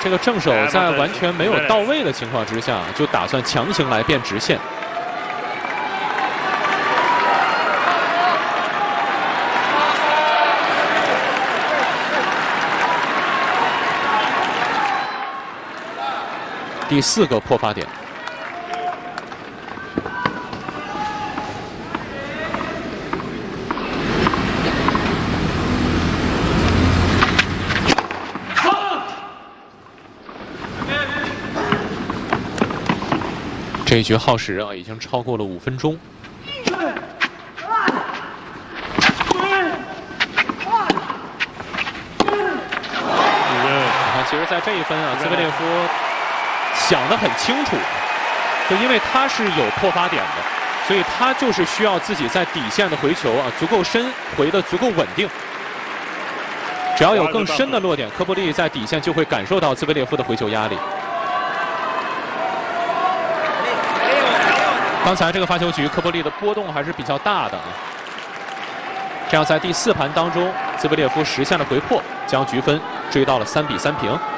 这个正手在完全没有到位的情况之下，就打算强行来变直线。第4个破发点。这一局耗时已经超过了5分钟。其实，在这一分兹维列夫想得很清楚，就因为他是有破发点的，所以他就是需要自己在底线的回球足够深，回得足够稳定。只要有更深的落点，科波利在底线就会感受到兹维列夫的回球压力。刚才这个发球局，科波利的波动还是比较大的。这样在第4盘当中，兹维列夫实现了回破，将局分追到了3比3平。